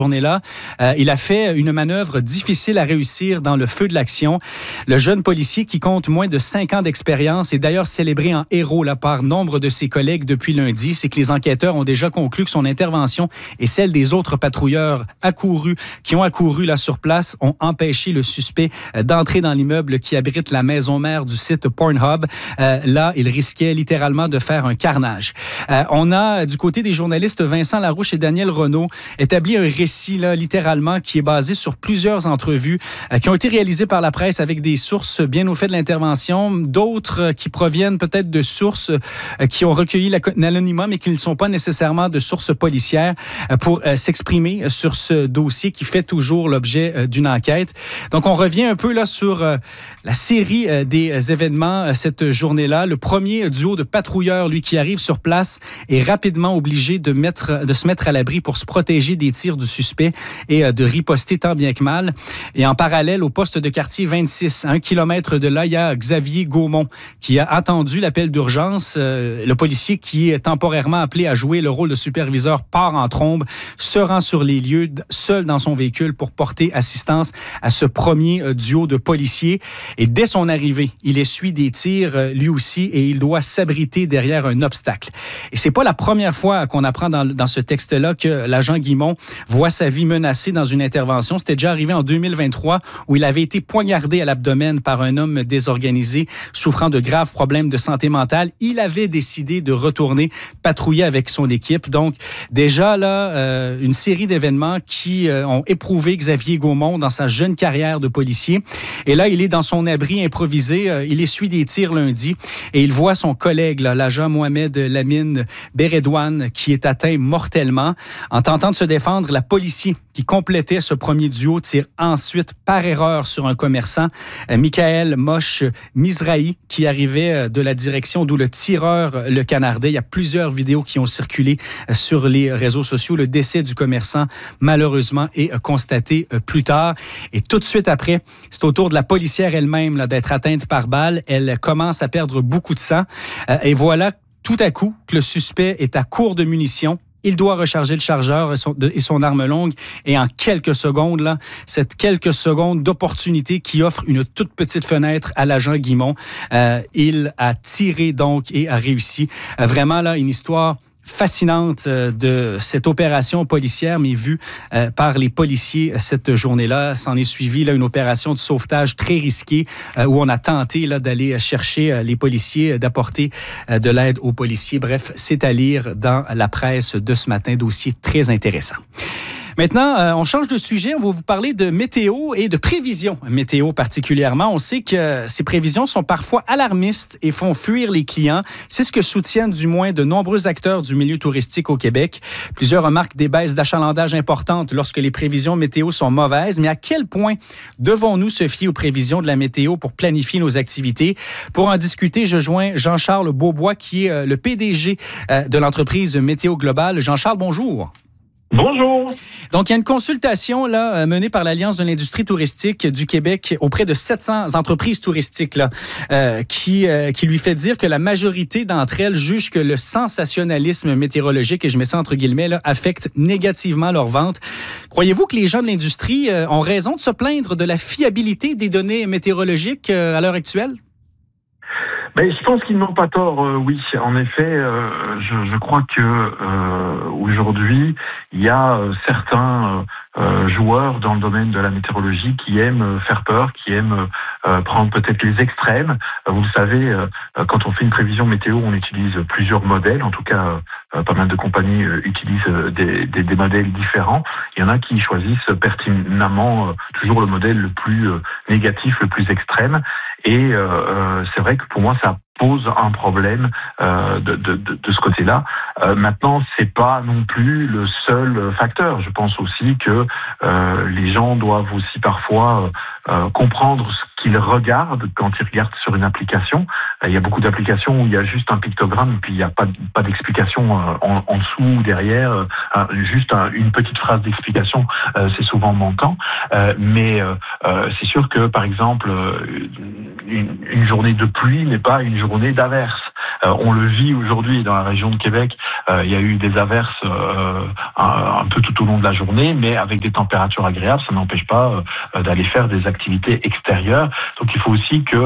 journée-là, il a fait une manœuvre difficile à réussir dans le feu de l'action. Le jeune policier qui compte moins de 5 ans d'expérience est d'ailleurs célébré en héros là, par nombre de ses collègues depuis lundi. C'est que les enquêteurs ont déjà conclu que son intervention et celle des autres patrouilleurs qui ont accouru là sur place ont empêché le suspect d'entrer dans l'immeuble qui abrite la maison mère du site Pornhub. Là, il risquait littéralement de faire un carnage. On a du côté des journalistes Vincent Larouche et Daniel Renaud établi un récit là, littéralement, qui est basé sur plusieurs entrevues qui ont été réalisées par la presse avec des sources bien au fait de l'intervention, d'autres qui proviennent peut-être de sources qui ont recueilli l'anonymat, mais qui ne sont pas nécessairement de sources policières pour s'exprimer sur ce dossier qui fait toujours l'objet d'une enquête. Donc, on revient un peu là sur la série des événements cette journée-là. Le premier duo de patrouilleurs, lui, qui arrive sur place, est rapidement obligé de se mettre à l'abri pour se protéger des tirs du suspect et de riposter tant bien que mal. Et en parallèle, au poste de quartier 26, à 1 kilomètre de là, il y a Xavier Gaumont qui a attendu l'appel d'urgence. Le policier qui est temporairement appelé à jouer le rôle de superviseur part en trombe, se rend sur les lieux, seul dans son véhicule pour porter assistance à ce premier duo de policiers. Et dès son arrivée, il essuie des tirs lui aussi et il doit s'abriter derrière un obstacle. Et c'est pas la première fois qu'on apprend dans ce texte-là que l'agent Guimont voit sa vie menacée dans une intervention. C'était déjà arrivé en 2023 où il avait été poignardé à l'abdomen par un homme désorganisé souffrant de graves problèmes de santé mentale. Il avait décidé de retourner patrouiller avec son équipe. Donc, déjà là, une série d'événements qui ont éprouvé Xavier Gaumont dans sa jeune carrière de policier. Et là, il est dans son abri improvisé. Il essuie des tirs lundi et il voit son collègue, là, l'agent Mohamed Lamine Beredouane, qui est atteint mortellement. En tentant de se défendre, la policier qui complétait ce premier duo tire ensuite par erreur sur un commerçant, Michael Moche Mizrahi, qui arrivait de la direction d'où le tireur le canardait. Il y a plusieurs vidéos qui ont circulé sur les réseaux sociaux. Le décès du commerçant, malheureusement, est constaté plus tard. Et tout de suite après, c'est au tour de la policière elle-même là, d'être atteinte par balle. Elle commence à perdre beaucoup de sang. Et voilà, tout à coup, que le suspect est à court de munitions. Il doit recharger le chargeur et son arme longue. Et en quelques secondes, là, cette quelques secondes d'opportunité qui offre une toute petite fenêtre à l'agent Guimont, il a tiré donc et a réussi. Vraiment, là, une histoire fascinante de cette opération policière, mais vue par les policiers cette journée-là. S'en est suivi là, une opération de sauvetage très risquée où on a tenté là, d'aller chercher les policiers, d'apporter de l'aide aux policiers. Bref, c'est à lire dans la presse de ce matin. Dossier très intéressant. Maintenant, on change de sujet. On va vous parler de météo et de prévisions météo particulièrement. On sait que ces prévisions sont parfois alarmistes et font fuir les clients. C'est ce que soutiennent du moins de nombreux acteurs du milieu touristique au Québec. Plusieurs remarquent des baisses d'achalandage importantes lorsque les prévisions météo sont mauvaises. Mais à quel point devons-nous se fier aux prévisions de la météo pour planifier nos activités? Pour en discuter, je joins Jean-Charles Beaubois, qui est le PDG de l'entreprise Météo Global. Jean-Charles, bonjour. Bonjour. Donc, il y a une consultation là, menée par l'Alliance de l'industrie touristique du Québec auprès de 700 entreprises touristiques là, qui lui fait dire que la majorité d'entre elles jugent que le sensationnalisme météorologique, et je mets ça entre guillemets, là, affecte négativement leurs ventes. Croyez-vous que les gens de l'industrie ont raison de se plaindre de la fiabilité des données météorologiques à l'heure actuelle? Ben, je pense qu'ils n'ont pas tort, oui. En effet, je crois que aujourd'hui, il y a certains joueurs dans le domaine de la météorologie qui aiment faire peur, qui aiment prendre peut-être les extrêmes. Vous le savez, quand on fait une prévision météo, on utilise plusieurs modèles. En tout cas, pas mal de compagnies utilisent des modèles différents. Il y en a qui choisissent pertinemment toujours le modèle le plus négatif, le plus extrême. Et c'est vrai que pour moi, ça pose un problème de ce côté-là. Maintenant, c'est pas non plus le seul facteur. Je pense aussi que les gens doivent aussi parfois comprendre ce qu'ils regardent quand ils regardent sur une application. Il y a beaucoup d'applications où il y a juste un pictogramme, puis il n'y a pas d'explication en dessous ou derrière. Juste une petite phrase d'explication, c'est souvent manquant. Mais c'est sûr que, par exemple, une journée de pluie n'est pas une journée d'averse. On le vit aujourd'hui dans la région de Québec. Il y a eu des averses un peu tout au long de la journée, mais avec des températures agréables, ça n'empêche pas d'aller faire des activités extérieures. Donc il faut aussi que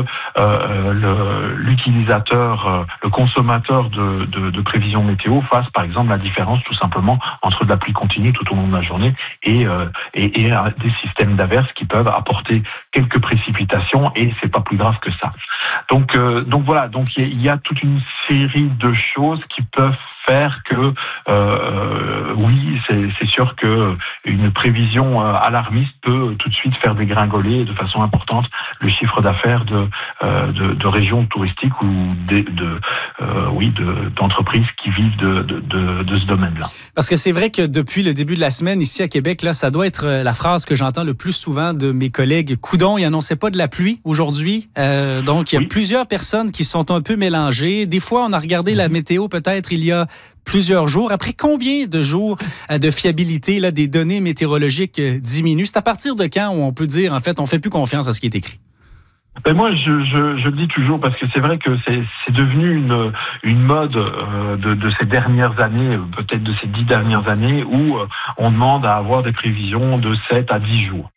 l'utilisateur, le consommateur de prévisions météo fasse par exemple la différence tout simplement entre de la pluie continue tout au long de la journée et des systèmes d'averses qui peuvent apporter quelques précipitations et c'est pas plus grave que ça. Donc voilà, donc il y a toute une série de choses qui peuvent faire que oui, c'est sûr que une prévision alarmiste peut tout de suite faire dégringoler de façon importante le chiffre d'affaires de régions touristiques ou d'entreprises qui vivent de ce domaine-là. Parce que c'est vrai que depuis le début de la semaine ici à Québec, là, ça doit être la phrase que j'entends le plus souvent de mes collègues. Coudon, il annonçait pas de la pluie aujourd'hui, donc il y a plusieurs personnes qui sont un peu mélangées. Des fois, on a regardé la météo peut-être il y a plusieurs jours. Après combien de jours de fiabilité là, des données météorologiques diminuent? C'est à partir de quand où on peut dire, en fait, on fait plus confiance à ce qui est écrit? Ben moi, je le dis toujours parce que c'est vrai que c'est devenu une mode de ces dernières années, peut-être de ces 10 dernières années, où on demande à avoir des prévisions de 7 à 10 jours.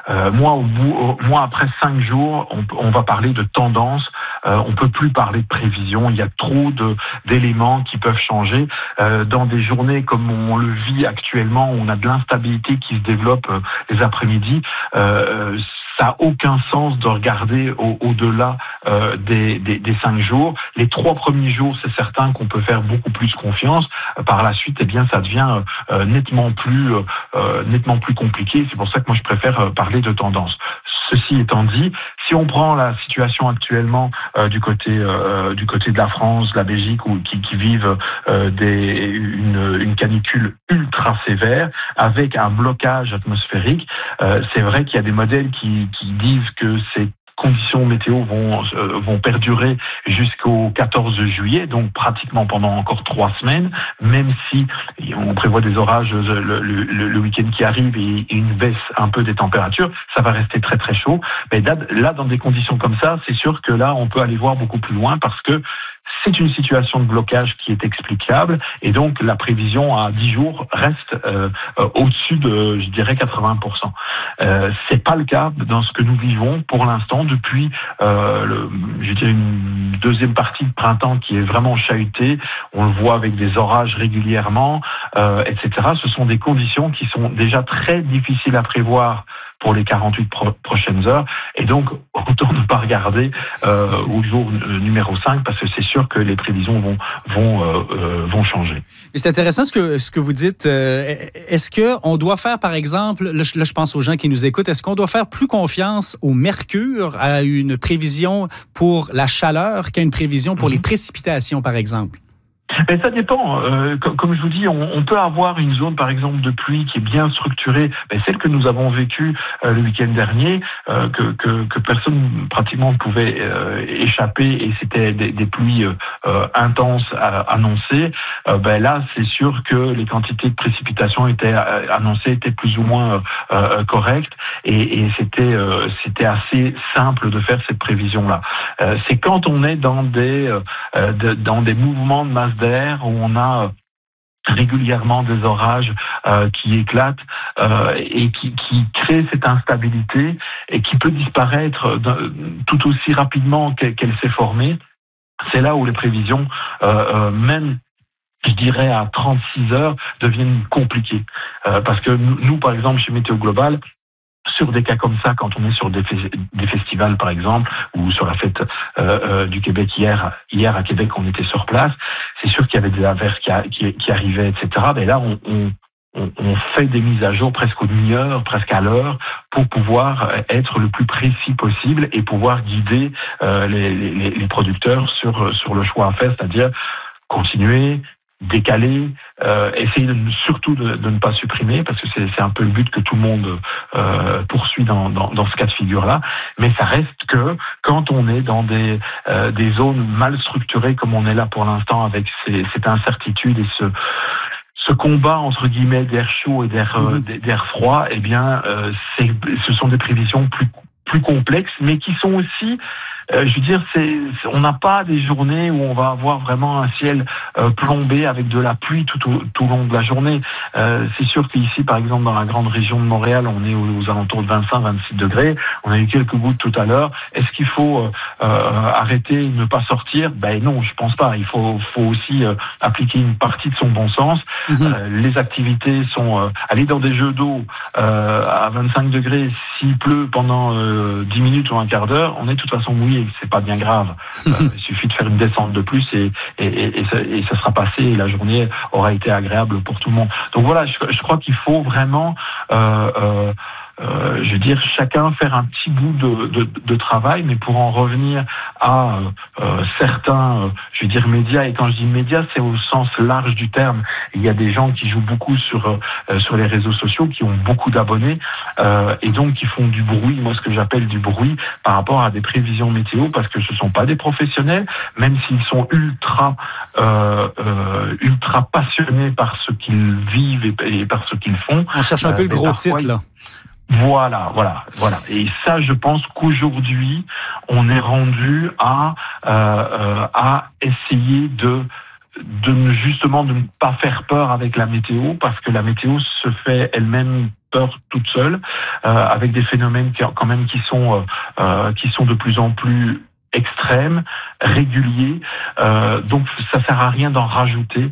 Moi, après 5 jours, on va parler de tendance. On peut plus parler de prévision. Il y a trop d'éléments qui peuvent changer. Dans des journées comme on le vit actuellement, où on a de l'instabilité qui se développe les après-midi. Ça n'a aucun sens de regarder au-delà des 5 jours. Les 3 premiers jours, c'est certain qu'on peut faire beaucoup plus confiance. Par la suite, eh bien, ça devient nettement plus compliqué. C'est pour ça que moi, je préfère parler de tendance. Ceci étant dit, si on prend la situation actuellement du côté de la France, de la Belgique, ou qui vivent une canicule ultra sévère avec un blocage atmosphérique, c'est vrai qu'il y a des modèles qui disent que ces conditions météo vont perdurer jusqu'au 14 juillet, donc pratiquement pendant encore 3 semaines, même si on prévoit des orages le week-end qui arrive et une baisse un peu des températures, ça va rester très très chaud. Mais là, dans des conditions comme ça, c'est sûr que là, on peut aller voir beaucoup plus loin parce que c'est une situation de blocage qui est explicable et donc la prévision à 10 jours reste au-dessus de, je dirais, 80%. C'est pas le cas dans ce que nous vivons pour l'instant depuis, je dirais, une deuxième partie de printemps qui est vraiment chahutée. On le voit avec des orages régulièrement, etc. Ce sont des conditions qui sont déjà très difficiles à prévoir pour les 48 prochaines heures. Et donc, autant ne pas regarder au jour numéro 5 parce que c'est sûr que les prévisions vont changer. C'est intéressant ce que vous dites. Est-ce qu'on doit faire, par exemple, là je pense aux gens qui nous écoutent, est-ce qu'on doit faire plus confiance au mercure, à une prévision pour la chaleur qu'à une prévision pour les précipitations, par exemple? Mais ça dépend. Comme je vous dis, on peut avoir une zone, par exemple, de pluie qui est bien structurée. Mais celle que nous avons vécue le week-end dernier, que personne pratiquement ne pouvait échapper, et c'était des pluies intenses annoncées. Là, c'est sûr que les quantités de précipitations annoncées étaient plus ou moins correctes, et c'était assez simple de faire cette prévision-là. C'est quand on est dans des mouvements de masse d'air où on a régulièrement des orages qui éclatent et qui créent cette instabilité et qui peut disparaître tout aussi rapidement qu'elle s'est formée. C'est là où les prévisions, même je dirais à 36 heures, deviennent compliquées. Parce que nous, par exemple, chez Météo Global, sur des cas comme ça, quand on est sur des festivals, par exemple, ou sur la fête du Québec hier à Québec, on était sur place, c'est sûr qu'il y avait des averses qui arrivaient, etc. Mais là, on fait des mises à jour presque aux demi-heure, presque à l'heure, pour pouvoir être le plus précis possible et pouvoir guider les producteurs sur le choix à faire, c'est-à-dire continuer, décaler, essayer surtout de ne pas supprimer, parce que c'est un peu le but que tout le monde poursuit dans ce cas de figure-là. Mais ça reste que quand on est dans des zones mal structurées comme on est là pour l'instant, avec cette incertitude et ce combat entre guillemets d'air chaud et d'air froid, eh bien, ce sont des prévisions plus complexes, mais qui sont aussi, je veux dire, on n'a pas des journées où on va avoir vraiment un ciel plombé avec de la pluie tout au long de la journée. C'est sûr qu'ici, par exemple, dans la grande région de Montréal, on est aux alentours de 25-26 degrés. On a eu quelques gouttes tout à l'heure. Est-ce qu'il faut arrêter et ne pas sortir? Ben non, je pense pas. Il faut aussi appliquer une partie de son bon sens. Les activités sont aller dans des jeux d'eau à 25 degrés, s'il pleut pendant 10 minutes ou un quart d'heure, on est de toute façon mouillé, c'est pas bien grave. Il suffit de faire une descente de plus et ça sera passé et la journée aura été agréable pour tout le monde. Donc voilà, je crois qu'il faut vraiment je veux dire, chacun faire un petit bout de travail, mais pour en revenir à certains, je veux dire, médias, et quand je dis médias, c'est au sens large du terme. Il y a des gens qui jouent beaucoup sur les réseaux sociaux, qui ont beaucoup d'abonnés, et donc qui font du bruit, moi ce que j'appelle du bruit, par rapport à des prévisions météo, parce que ce sont pas des professionnels, même s'ils sont ultra passionnés par ce qu'ils vivent et par ce qu'ils font. On cherche un peu le gros titre, là. Voilà. Et ça, je pense qu'aujourd'hui, on est rendu à essayer de justement de ne pas faire peur avec la météo, parce que la météo se fait elle-même peur toute seule, avec des phénomènes qui sont de plus en plus extrêmes, réguliers, donc ça sert à rien d'en rajouter,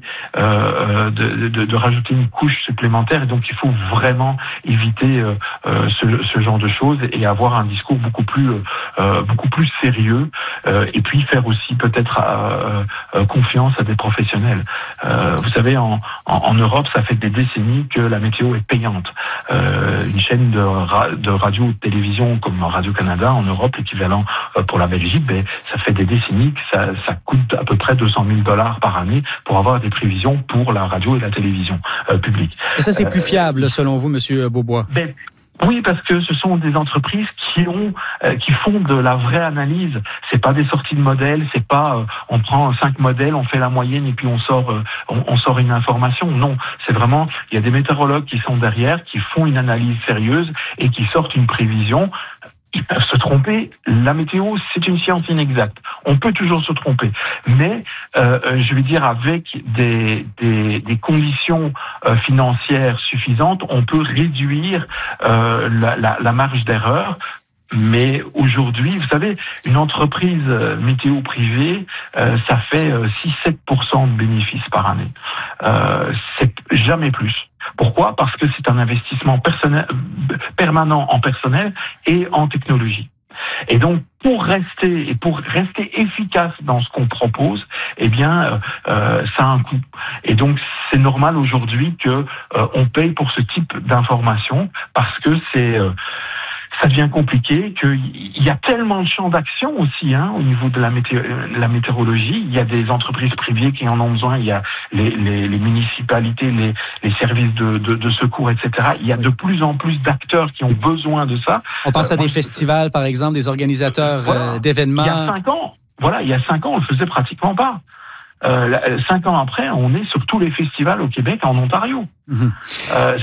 de rajouter une couche supplémentaire, et donc il faut vraiment éviter ce genre de choses et avoir un discours beaucoup plus sérieux, et puis faire aussi peut-être confiance à des professionnels. Vous savez, en Europe, ça fait des décennies que la météo est payante. Une chaîne de radio ou de télévision comme Radio-Canada en Europe, l'équivalent pour la Belgique, ça fait des décennies que ça coûte à peu près $200 000 par année pour avoir des prévisions pour la radio et la télévision publique. Et ça, c'est plus fiable, selon vous, Monsieur Beaubois? Oui, parce que ce sont des entreprises qui font de la vraie analyse. C'est pas des sorties de modèles, c'est pas on prend 5 modèles, on fait la moyenne et puis on sort une information. Non, c'est vraiment, il y a des météorologues qui sont derrière, qui font une analyse sérieuse et qui sortent une prévision. Ils peuvent se tromper. La météo, c'est une science inexacte. On peut toujours se tromper. Mais, je veux dire, avec des conditions financières suffisantes, on peut réduire la marge d'erreur. Mais aujourd'hui, vous savez, une entreprise météo privée, ça fait 6-7% de bénéfices par année. C'est jamais plus. Pourquoi? Parce que c'est un investissement permanent en personnel et en technologie. Et donc, pour rester efficace dans ce qu'on propose, ça a un coût. Et donc, c'est normal aujourd'hui que on paye pour ce type d'information, parce que ça devient compliqué, qu'il y a tellement de champs d'action aussi au niveau de la météorologie. Il y a des entreprises privées qui en ont besoin, il y a les municipalités, les services de secours, etc. Il y a de plus en plus d'acteurs qui ont besoin de ça. On pense à des festivals, par exemple, des organisateurs d'événements. Il y a 5 ans, on le faisait pratiquement pas. 5 ans après, on est sur tous les festivals au Québec, en Ontario. Ça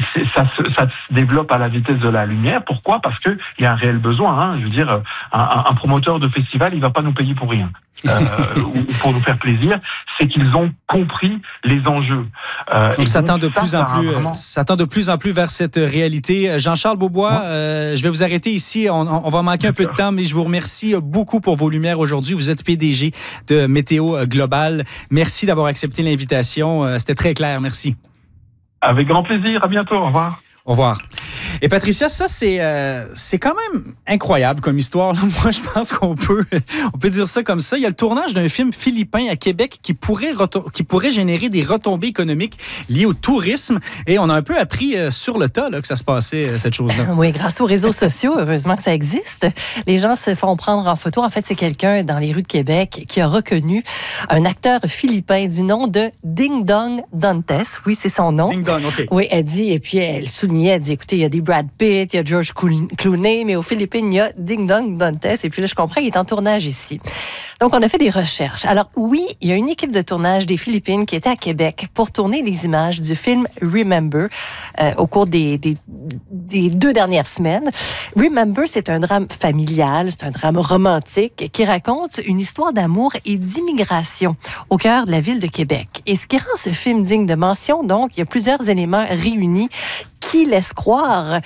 se développe à la vitesse de la lumière. Pourquoi? Parce que il y a un réel besoin. Je veux dire, un promoteur de festival, il va pas nous payer pour rien, ou pour nous faire plaisir. C'est qu'ils ont compris les enjeux. Donc, ça tend de plus en plus vers cette réalité. Jean-Charles Beaubois, je vais vous arrêter ici. On va manquer un peu de temps, mais je vous remercie beaucoup pour vos lumières aujourd'hui. Vous êtes PDG de Météo Global. Merci d'avoir accepté l'invitation. C'était très clair. Merci. Avec grand plaisir. À bientôt. Au revoir. Au revoir. Et Patricia, ça, c'est quand même incroyable comme histoire. Moi, je pense qu'on peut dire ça comme ça. Il y a le tournage d'un film philippin à Québec qui pourrait générer des retombées économiques liées au tourisme. Et on a un peu appris sur le tas que ça se passait, cette chose-là. Oui, grâce aux réseaux sociaux, heureusement que ça existe. Les gens se font prendre en photo. En fait, c'est quelqu'un dans les rues de Québec qui a reconnu un acteur philippin du nom de Ding Dong Dantes. Oui, c'est son nom. Ding Dong, OK. Oui, elle dit, et puis elle soulignait, elle dit, écoutez, il y a des Brad Pitt, il y a George Clooney, mais aux Philippines, il y a Ding Dong Dantes. Et puis là, je comprends, il est en tournage ici. Donc, on a fait des recherches. Alors, oui, il y a une équipe de tournage des Philippines qui était à Québec pour tourner des images du film Remember au cours des des 2 dernières semaines. Remember, c'est un drame familial, c'est un drame romantique qui raconte une histoire d'amour et d'immigration au cœur de la ville de Québec. Et ce qui rend ce film digne de mention, donc, il y a plusieurs éléments réunis qui laissent croire